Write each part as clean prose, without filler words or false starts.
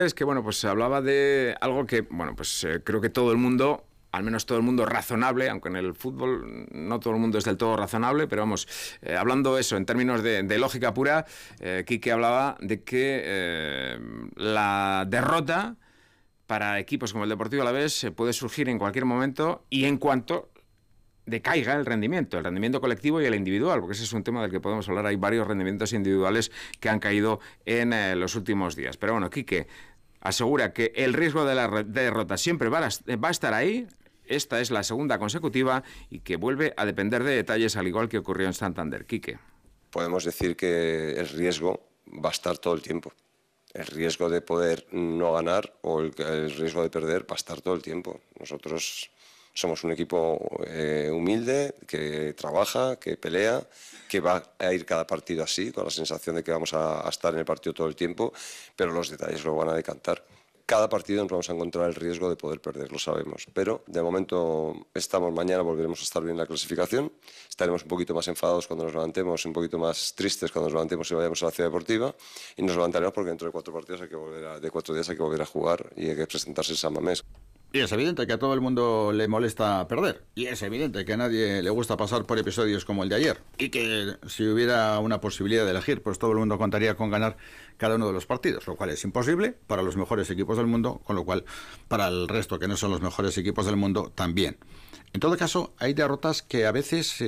Es que, bueno, pues se hablaba de algo que, bueno, pues creo que todo el mundo, al menos todo el mundo razonable, aunque en el fútbol no todo el mundo es del todo razonable, pero vamos, hablando eso en términos de lógica pura, Quique hablaba de que la derrota para equipos como el Deportivo Alavés puede surgir en cualquier momento y en cuanto decaiga el rendimiento colectivo y el individual, porque ese es un tema del que podemos hablar. Hay varios rendimientos individuales que han caído en los últimos días. Pero bueno, Quique asegura que el riesgo de la derrota siempre va a estar ahí. Esta es la segunda consecutiva y que vuelve a depender de detalles, al igual que ocurrió en Santander. Quique. Podemos decir que el riesgo va a estar todo el tiempo. El riesgo de poder no ganar o el riesgo de perder va a estar todo el tiempo. Nosotros somos un equipo humilde, que trabaja, que pelea, que va a ir cada partido así, con la sensación de que vamos a estar en el partido todo el tiempo, pero los detalles lo van a decantar. Cada partido nos vamos a encontrar el riesgo de poder perder, lo sabemos. Pero de momento mañana volveremos a estar bien en la clasificación. Estaremos un poquito más enfadados cuando nos levantemos, un poquito más tristes cuando nos levantemos y vayamos a la ciudad deportiva. Y nos levantaremos porque dentro de 4 días hay que volver a jugar y hay que presentarse en San Mamés. Y es evidente que a todo el mundo le molesta perder. Y es evidente que a nadie le gusta pasar por episodios como el de ayer. Y que si hubiera una posibilidad de elegir, pues todo el mundo contaría con ganar cada uno de los partidos, lo cual es imposible para los mejores equipos del mundo, con lo cual para el resto que no son los mejores equipos del mundo también. En todo caso, hay derrotas que a veces,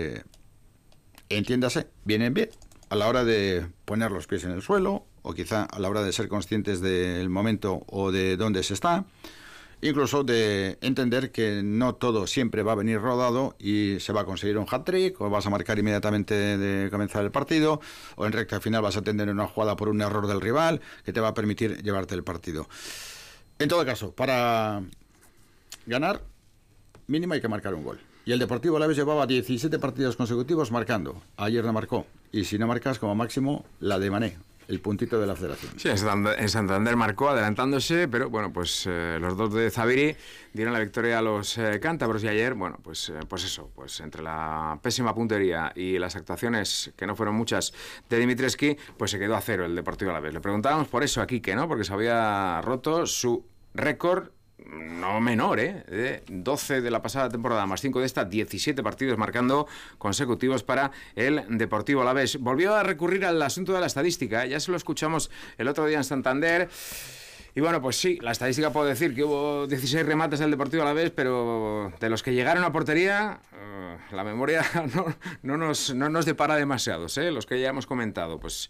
entiéndase, vienen bien a la hora de poner los pies en el suelo, o quizá a la hora de ser conscientes del momento o de dónde se está. Incluso de entender que no todo siempre va a venir rodado y se va a conseguir un hat-trick, o vas a marcar inmediatamente de comenzar el partido, o en recta final vas a tener una jugada por un error del rival que te va a permitir llevarte el partido. En todo caso, para ganar, mínimo hay que marcar un gol. Y el Deportivo Alavés llevaba 17 partidos consecutivos marcando. Ayer no marcó. Y si no marcas, como máximo, la de Mané, el puntito de la federación. Sí, en Santander marcó adelantándose, pero bueno, pues los dos de Zaviri dieron la victoria a los cántabros. Y ayer, bueno, pues eso, pues entre la pésima puntería y las actuaciones, que no fueron muchas, de Dimitrescu, pues se quedó a 0 el Deportivo Alavés. Le preguntábamos por eso a Quique, ¿no? Porque se había roto su récord, no menor, de 12 de la pasada temporada, más 5 de esta, 17 partidos marcando consecutivos para el Deportivo Alavés. Volvió a recurrir al asunto de la estadística, ya se lo escuchamos el otro día en Santander. Y bueno, pues sí, la estadística puede decir que hubo 16 remates del Deportivo Alavés, pero de los que llegaron a portería, la memoria no nos depara demasiados, los que ya hemos comentado. Pues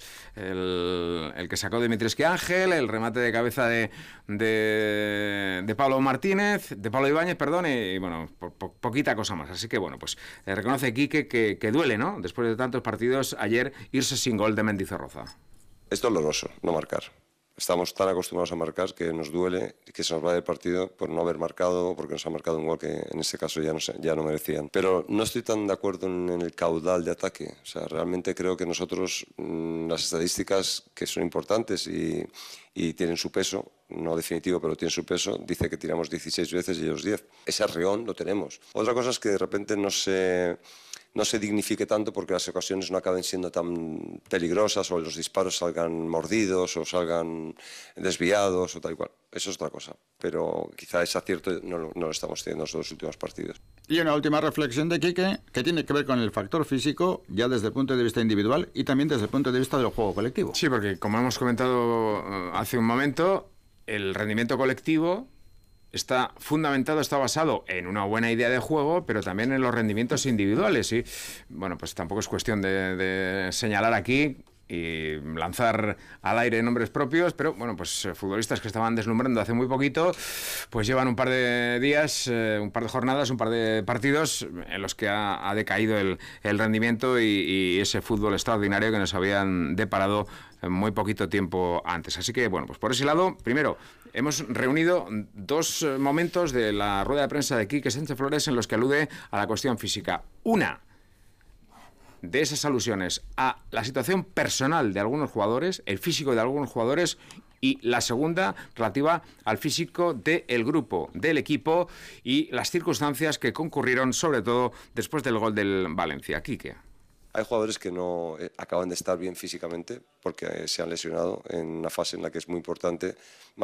el que sacó Dimitrescu Ángel, el remate de cabeza de Pablo Martínez, de Pablo Ibáñez, perdón, y bueno, poquita cosa más. Así que bueno, pues reconoce Quique que duele, ¿no? Después de tantos partidos, ayer irse sin gol de Mendizorroza. Es doloroso no marcar. Estamos tan acostumbrados a marcar que nos duele que se nos vaya el partido por no haber marcado o porque nos ha marcado un gol que en este caso ya no merecían. Pero no estoy tan de acuerdo en el caudal de ataque. O sea, realmente creo que nosotros, las estadísticas que son importantes y tienen su peso, no definitivo, pero tienen su peso, dice que tiramos 16 veces y ellos 10. Ese arreón lo tenemos. Otra cosa es que de repente no se dignifique tanto porque las ocasiones no acaben siendo tan peligrosas o los disparos salgan mordidos o salgan desviados o tal y cual. Eso es otra cosa, pero quizá ese acierto no lo estamos teniendo en los dos últimos partidos. Y una última reflexión de Quique, que tiene que ver con el factor físico, ya desde el punto de vista individual y también desde el punto de vista del juego colectivo. Sí, porque como hemos comentado hace un momento, el rendimiento colectivo está fundamentado, está basado en una buena idea de juego, pero también en los rendimientos individuales. Y bueno, pues tampoco es cuestión de señalar aquí y lanzar al aire nombres propios, pero bueno, pues futbolistas que estaban deslumbrando hace muy poquito, pues llevan un par de días, un par de jornadas, un par de partidos en los que ha decaído el rendimiento y ese fútbol extraordinario que nos habían deparado muy poquito tiempo antes. Así que bueno, pues por ese lado, primero, hemos reunido dos momentos de la rueda de prensa de Quique Sánchez Flores en los que alude a la cuestión física. Una de esas alusiones a la situación personal de algunos jugadores, el físico de algunos jugadores, y la segunda relativa al físico del grupo, del equipo y las circunstancias que concurrieron, sobre todo después del gol del Valencia. Quique. Hay jugadores que no acaban de estar bien físicamente porque se han lesionado en una fase en la que es muy importante